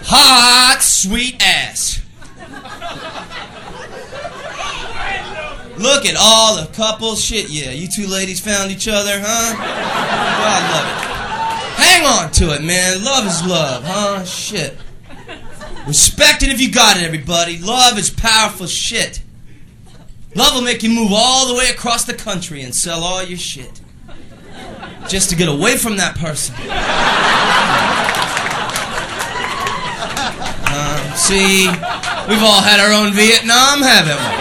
hot, sweet ass. Look at all the couples. Shit, yeah. You two ladies found each other, huh? God love it. Hang on to it, man. Love is love, huh? Shit. Respect it if you got it, everybody. Love is powerful shit. Love will make you move all the way across the country and sell all your shit. Just to get away from that person. See, we've all had our own Vietnam, haven't we?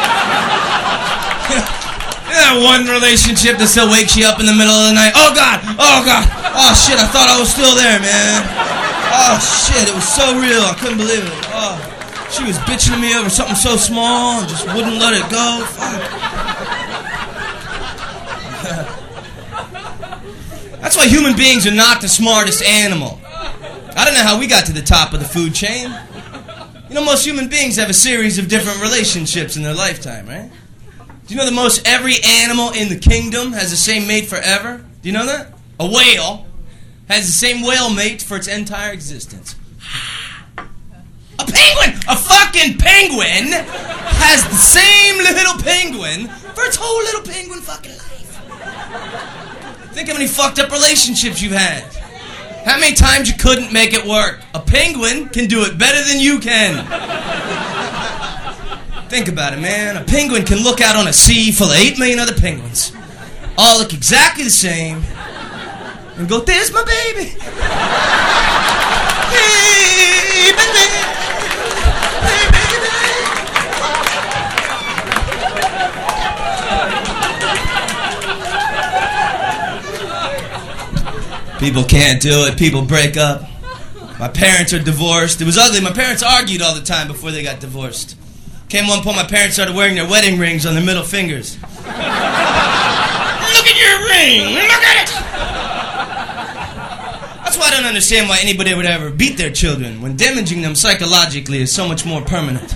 That one relationship that still wakes you up in the middle of the night. Oh, God! Oh, God! Oh, shit, I thought I was still there, man. Oh, shit, it was so real. I couldn't believe it. Oh, she was bitching to me over something so small and just wouldn't let it go. Fuck. That's why human beings are not the smartest animal. I don't know how we got to the top of the food chain. You know, most human beings have a series of different relationships in their lifetime, right? Do you know that most every animal in the kingdom has the same mate forever? Do you know that? A whale has the same whale mate for its entire existence. A penguin! A fucking penguin has the same little penguin for its whole little penguin fucking life. Think how many fucked up relationships you've had. How many times you couldn't make it work. A penguin can do it better than you can. Think about it, man. A penguin can look out on a sea full of 8 million other penguins. All look exactly the same. And go, there's my baby. Hey, baby. Hey, baby. People can't do it. People break up. My parents are divorced. It was ugly. My parents argued all the time before they got divorced. Came one point, my parents started wearing their wedding rings on their middle fingers. Look at your ring! Look at it! That's why I don't understand why anybody would ever beat their children when damaging them psychologically is so much more permanent.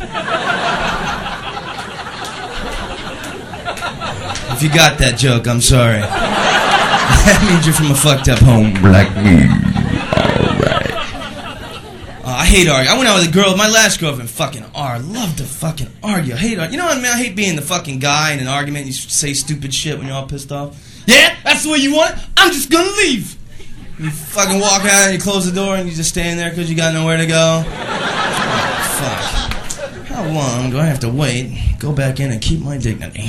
If you got that joke, I'm sorry. That means you're from a fucked up home like me. Alright. I hate arguing. I went out with a girl, my last girlfriend, loved to fucking argue. I hate arguing. You know what I mean? I hate being the fucking guy in an argument. You say stupid shit when you're all pissed off. Yeah? That's the way you want it? I'm just gonna leave. You fucking walk out and you close the door and you just stand there because you got nowhere to go. Fuck. How long do I have to wait, go back in and keep my dignity?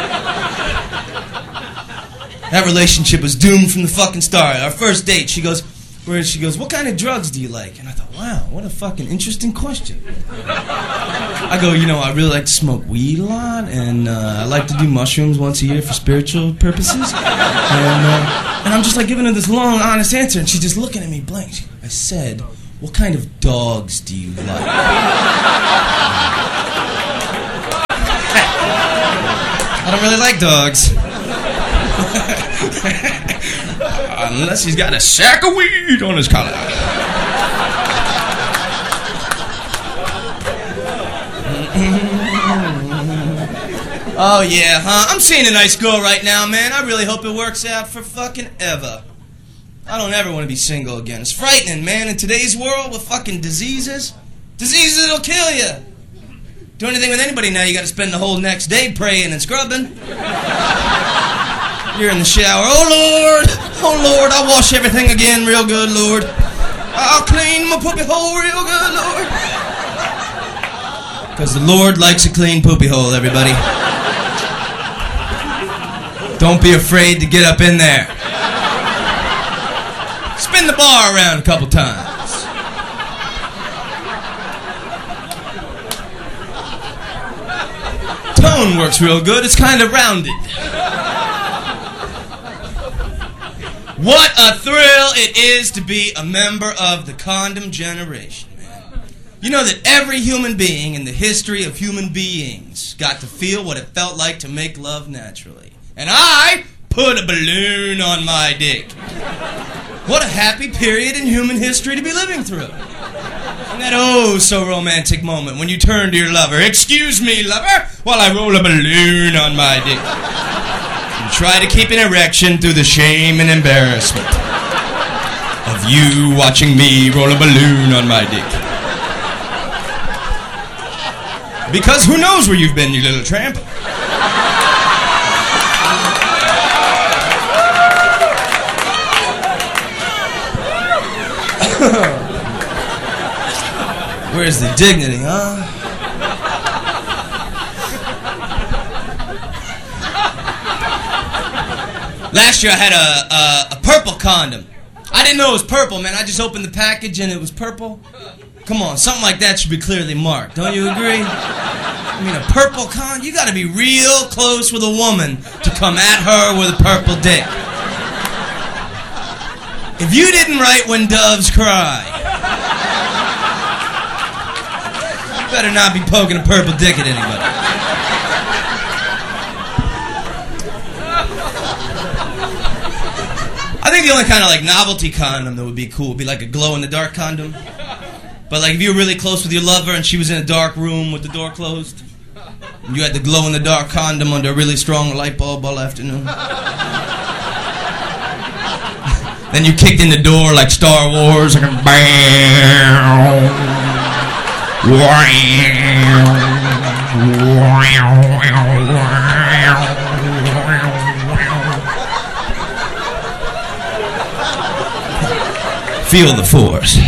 That relationship was doomed from the fucking start. Our first date, she goes, what kind of drugs do you like? And I thought, wow, what a fucking interesting question. I go, I really like to smoke weed a lot, and I like to do mushrooms once a year for spiritual purposes. And I'm just like giving her this long, honest answer, and she's just looking at me blank. I said, what kind of dogs do you like? I don't really like dogs. Unless he's got a sack of weed on his collar. Oh yeah, huh? I'm seeing a nice girl right now, man. I really hope it works out for fucking ever. I don't ever want to be single again. It's frightening, man, in today's world with fucking diseases. Diseases that'll kill you. Do anything with anybody now, you gotta spend the whole next day praying and scrubbing. You're in the shower. Oh Lord, I'll wash everything again real good, Lord. I'll clean my poopy hole real good, Lord. Because the Lord likes a clean poopy hole, everybody. Don't be afraid to get up in there. Spin the bar around a couple times. Tone works real good. It's kind of rounded. What a thrill it is to be a member of the condom generation, man. You know that every human being in the history of human beings got to feel what it felt like to make love naturally. And I put a balloon on my dick. What a happy period in human history to be living through. And that so romantic moment when you turn to your lover, excuse me, lover, while I roll a balloon on my dick. Try to keep an erection through the shame and embarrassment of you watching me roll a balloon on my dick. Because who knows where you've been, you little tramp? Where's the dignity, huh? Last year I had a purple condom. I didn't know it was purple, man. I just opened the package and it was purple. Come on, something like that should be clearly marked. Don't you agree? I mean, a purple condom? You gotta be real close with a woman to come at her with a purple dick. If you didn't write When Doves Cry, you better not be poking a purple dick at anybody. I think the only kind of like novelty condom that would be cool would be like a glow-in-the-dark condom. But like if you were really close with your lover and she was in a dark room with the door closed, and you had the glow-in-the-dark condom under a really strong light bulb all afternoon. Then you kicked in the door like Star Wars, like a bam. Feel the force.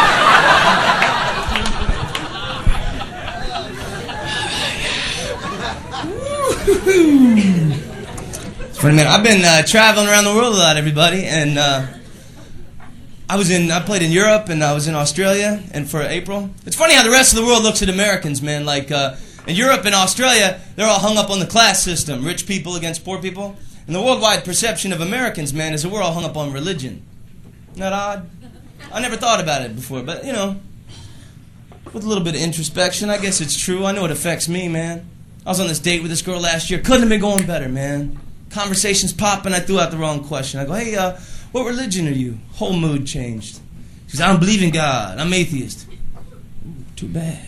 For a minute, I've been traveling around the world a lot, everybody, and I played in Europe and I was in Australia, and for April. It's funny how the rest of the world looks at Americans, man. Like in Europe and Australia, they're all hung up on the class system, rich people against poor people. And the worldwide perception of Americans, man, is that we're all hung up on religion. Isn't that odd? I never thought about it before, but you know, with a little bit of introspection, I guess it's true. I know it affects me, man. I was on this date with this girl last year. Couldn't have been going better, man. Conversations popping. I threw out the wrong question. I go, hey, what religion are you? Whole mood changed. She goes, I don't believe in God. I'm atheist. Ooh, too bad.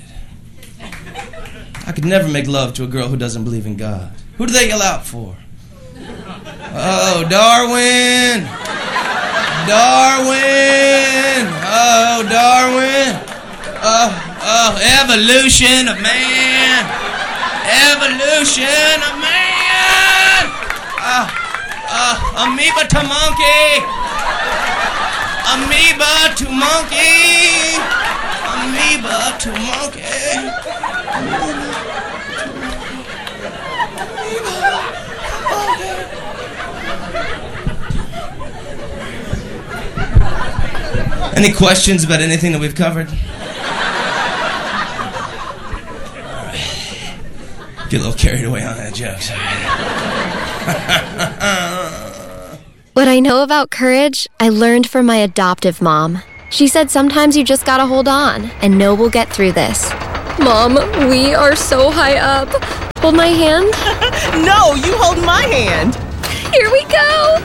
I could never make love to a girl who doesn't believe in God. Who do they yell out for? Oh, Darwin. Darwin. Oh, Darwin. Oh, evolution of man. Evolution of man. Amoeba to monkey. Amoeba to monkey. Amoeba to monkey. Any questions about anything that we've covered? Get a little carried away on that joke. What I know about courage, I learned from my adoptive mom. She said sometimes you just gotta hold on and know we'll get through this. Mom, we are so high up. Hold my hand. No, you hold my hand. Here we go.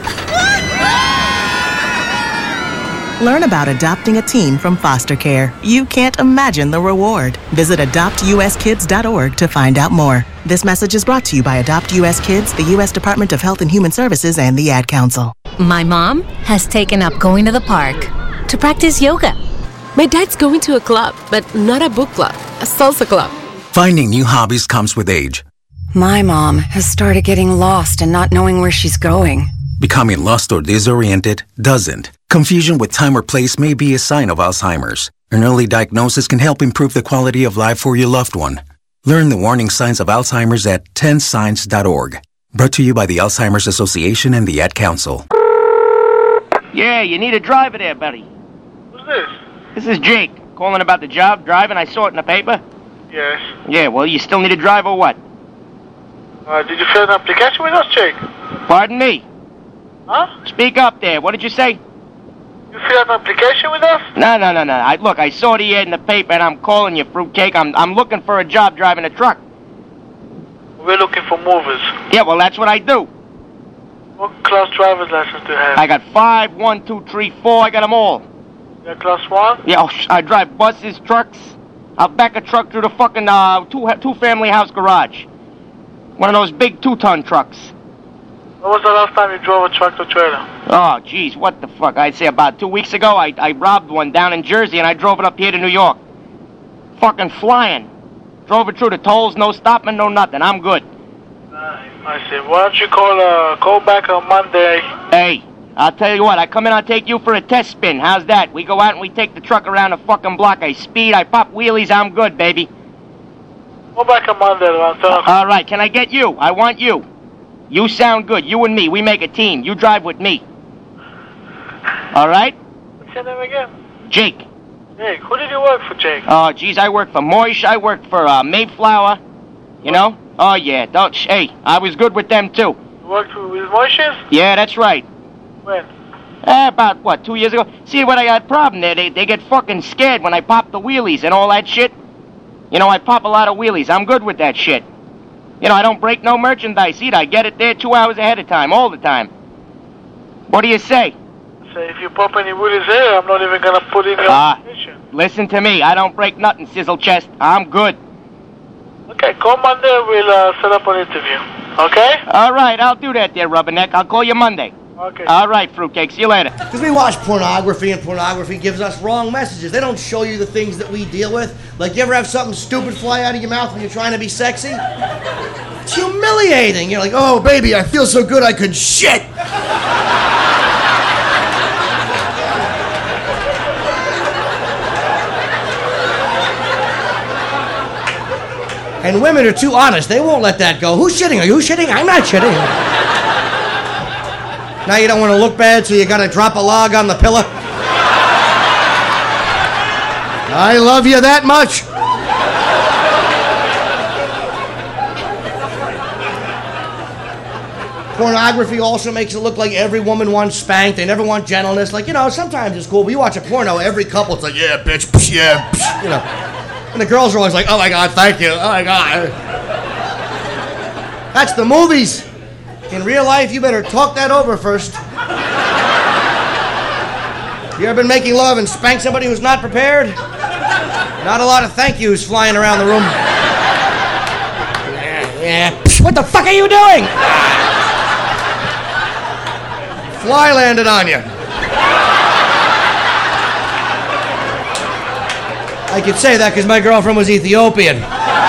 Learn about adopting a teen from foster care. You can't imagine the reward. Visit adoptuskids.org to find out more. This message is brought to you by Adopt US Kids, the U.S. Department of Health and Human Services, and the Ad Council. My mom has taken up going to the park to practice yoga. My dad's going to a club, but not a book club, a salsa club. Finding new hobbies comes with age. My mom has started getting lost and not knowing where she's going. Becoming lost or disoriented doesn't. Confusion with time or place may be a sign of Alzheimer's. An early diagnosis can help improve the quality of life for your loved one. Learn the warning signs of Alzheimer's at 10signs.org. Brought to you by the Alzheimer's Association and the Ad Council. Yeah, you need a driver there, buddy. Who's this? This is Jake, calling about the job driving. I saw it in the paper. Yes. Yeah, well, you still need a driver or what? Did you fill an application with us, Jake? Pardon me? Huh? Speak up there. What did you say? You filled an application with us? No. Look, I saw the ad in the paper, and I'm calling you, fruitcake. I'm looking for a job driving a truck. We're looking for movers. Yeah, well, that's what I do. What class driver's license do you have? I got 5, 1, 2, 3, 4. I got them all. You're class 1? Yeah, I drive buses, trucks. I'll back a truck through the fucking two-family house garage. One of those big 2-ton trucks. When was the last time you drove a tractor trailer? Oh, jeez, what the fuck? I'd say about 2 weeks ago, I robbed one down in Jersey, and I drove it up here to New York. Fucking flying. Drove it through the tolls, no stopping, no nothing. I'm good. I see. Why don't you call back on Monday? Hey, I'll tell you what. I come in, I'll take you for a test spin. How's that? We go out and we take the truck around the fucking block. I speed, I pop wheelies, I'm good, baby. Call back on Monday around 10 o'clock. All right, can I get you? I want you. You sound good. You and me, we make a team. You drive with me. All right? What's your name again? Jake. Jake. Who did you work for, Jake? Oh, geez, I worked for Moish. I worked for Mayflower. You know? Oh, yeah. Hey, I was good with them, too. You worked with Moishes? Yeah, that's right. When? About, 2 years ago? See, what I got a problem there, they get fucking scared when I pop the wheelies and all that shit. You know, I pop a lot of wheelies. I'm good with that shit. You know, I don't break no merchandise either. I get it there 2 hours ahead of time, all the time. What do you say? Say, if you pop any woodies here, I'm not even gonna put in your application. Listen to me. I don't break nothing, sizzle chest. I'm good. Okay, call Monday. We'll set up an interview. Okay? All right, I'll do that there, Rubberneck. I'll call you Monday. Okay. All right, Fruitcake. See you later. Because we watch pornography, and pornography gives us wrong messages. They don't show you the things that we deal with. Like, you ever have something stupid fly out of your mouth when you're trying to be sexy? It's humiliating. You're like, oh, baby, I feel so good I could shit. And women are too honest. They won't let that go. Who's shitting? Are you shitting? I'm not shitting. Now you don't want to look bad, so you got to drop a log on the pillow. I love you that much. Pornography also makes it look like every woman wants spanked. They never want gentleness. Like, you know, sometimes it's cool. We watch a porno, every couple, it's like, yeah, bitch, psh, yeah, psh, you know. And the girls are always like, oh my God, thank you, oh my God. That's the movies. In real life, you better talk that over first. You ever been making love and spanked somebody who's not prepared? Not a lot of thank yous flying around the room. Yeah. Psh, what the fuck are you doing? Fly landed on you. I could say that because my girlfriend was Ethiopian.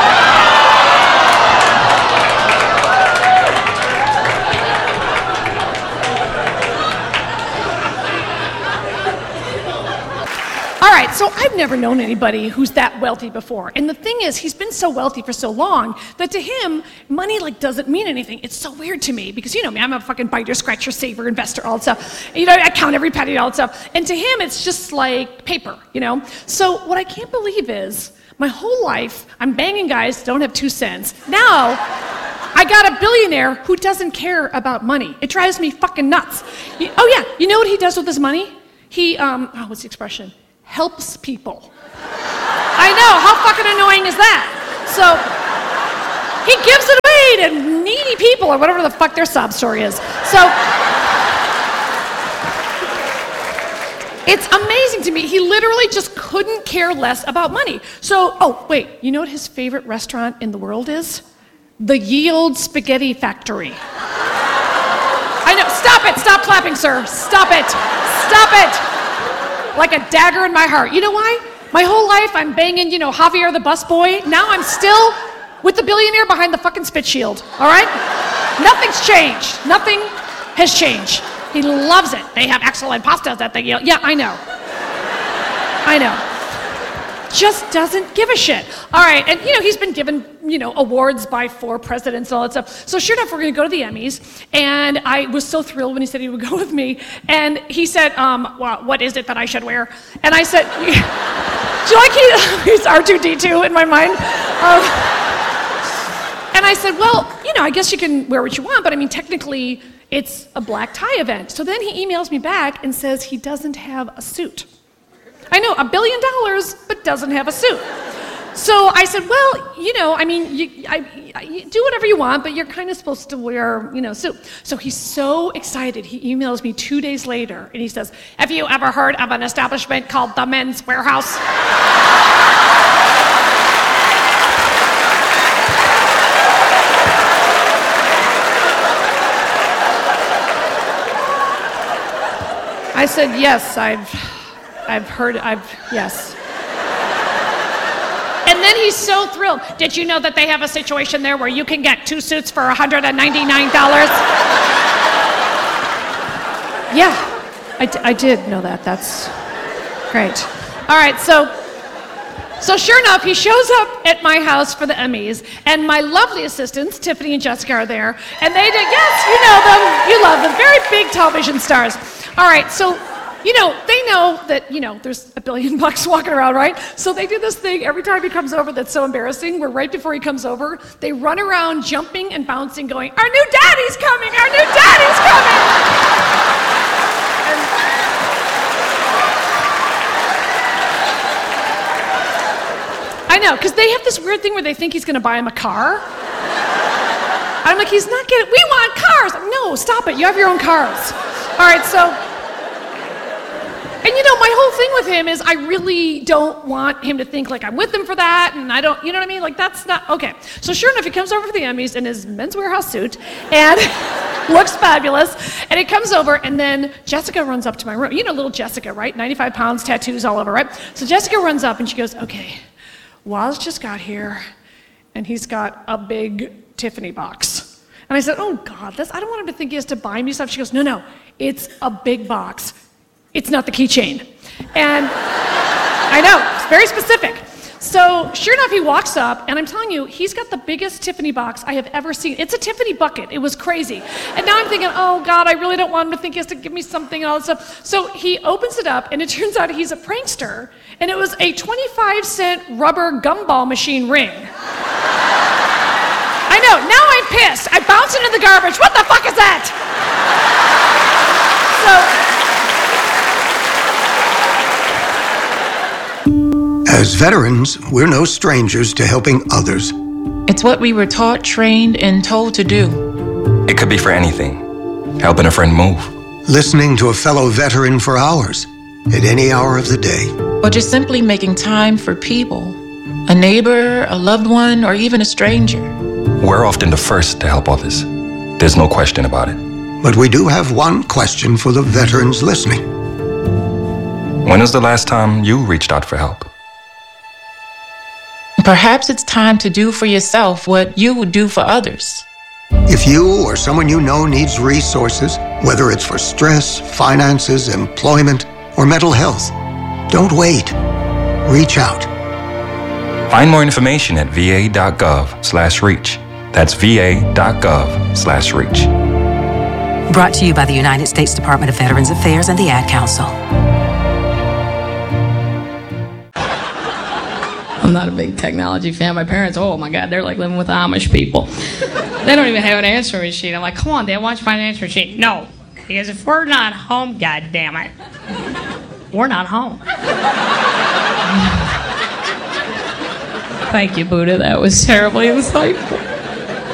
All right, so I've never known anybody who's that wealthy before. And the thing is, he's been so wealthy for so long that to him, money doesn't mean anything. It's so weird to me because, you know me, I'm a fucking biter, scratcher, saver, investor, all that stuff. You know, I count every penny, all that stuff. And to him, it's just like paper, you know? So what I can't believe is, my whole life, I'm banging guys that don't have 2 cents. Now, I got a billionaire who doesn't care about money. It drives me fucking nuts. Oh yeah, you know what he does with his money? He, what's the expression? Helps people. I know, how fucking annoying is that? So, he gives it away to needy people or whatever the fuck their sob story is. So, it's amazing to me. He literally just couldn't care less about money. So, oh, wait, you know what his favorite restaurant in the world is? The Yield Spaghetti Factory. I know, stop it, stop clapping, sir. Stop it, stop it. Like a dagger in my heart. You know why? My whole life I'm banging, you know, Javier the busboy. Now I'm still with the billionaire behind the fucking spit shield, all right? Nothing's changed. Nothing has changed. He loves it. They have excellent pastas that they yell. Yeah, I know. I know. Just doesn't give a shit. All right, and you know, he's been given, you know, awards by 4 presidents and all that stuff. So sure enough, we're gonna go to the Emmys, and I was so thrilled when he said he would go with me. And he said, well, what is it that I should wear? And I said, do you like he's R2-D2 in my mind? And I said, well, you know, I guess you can wear what you want, but I mean, technically, it's a black tie event. So then he emails me back and says he doesn't have a suit. I know, $1 billion, but doesn't have a suit. So I said, well, you know, I mean, you do whatever you want, but you're kind of supposed to wear, you know, suit. So he's so excited. He emails me 2 days later, and he says, have you ever heard of an establishment called the Men's Warehouse? I said, yes, yes. And then he's so thrilled. Did you know that they have a situation there where you can get 2 suits for $199? Yeah, I did know that. That's great. All right, so sure enough, he shows up at my house for the Emmys, and my lovely assistants, Tiffany and Jessica, are there, and they did, yes, you know them, you love them, very big television stars. All right, so, you know, they know that, you know, there's $1 billion walking around, right? So they do this thing every time he comes over that's so embarrassing, where right before he comes over, they run around jumping and bouncing, going, our new daddy's coming, our new daddy's coming! I know, because they have this weird thing where they think he's going to buy him a car. I'm like, he's not getting, we want cars. No, stop it. You have your own cars. All right, so, and you know, my whole thing with him is I really don't want him to think like I'm with him for that, and I don't, you know what I mean? Like, that's not, okay. So sure enough, he comes over for the Emmys in his Men's Wearhouse suit, and looks fabulous, and he comes over, and then Jessica runs up to my room. You know little Jessica, right? 95 pounds, tattoos all over, right? So Jessica runs up, and she goes, okay, Waz just got here, and he's got a big Tiffany box. And I said, oh God, I don't want him to think he has to buy me stuff. She goes, no, it's a big box. It's not the keychain. And I know, it's very specific. So sure enough, he walks up, and I'm telling you, he's got the biggest Tiffany box I have ever seen. It's a Tiffany bucket. It was crazy. And now I'm thinking, oh God, I really don't want him to think he has to give me something and all that stuff. So he opens it up, and it turns out he's a prankster, and it was a 25-cent rubber gumball machine ring. I know, now I'm pissed. I bounce it in the garbage. What the fuck is that? As veterans, we're no strangers to helping others. It's what we were taught, trained, and told to do. It could be for anything. Helping a friend move. Listening to a fellow veteran for hours, at any hour of the day. Or just simply making time for people. A neighbor, a loved one, or even a stranger. We're often the first to help others. There's no question about it. But we do have one question for the veterans listening. When was the last time you reached out for help? Perhaps it's time to do for yourself what you would do for others. If you or someone you know needs resources, whether it's for stress, finances, employment, or mental health, don't wait. Reach out. Find more information at va.gov/reach. That's va.gov/reach. Brought to you by the United States Department of Veterans Affairs and the Ad Council. I'm not a big technology fan. My parents, oh my God, they're like living with Amish people. They don't even have an answering machine. I'm like, come on, Dad, why don't you find an answering machine? No, because if we're not home, God damn it, we're not home. Thank you, Buddha. That was terribly insightful.